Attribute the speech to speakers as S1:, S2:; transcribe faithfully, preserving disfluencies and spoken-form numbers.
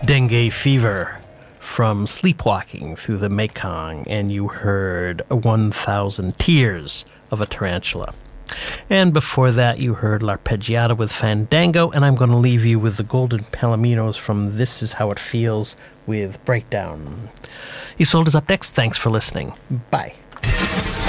S1: Dengue Fever from Sleepwalking Through the Mekong, and you heard one thousand Tears of a Tarantula. And before that, you heard L'Arpeggiata with Fandango, and I'm going to leave you with the Golden Palominos from This Is How It Feels with Breakdown. Isolde's up next. Thanks for listening. Bye.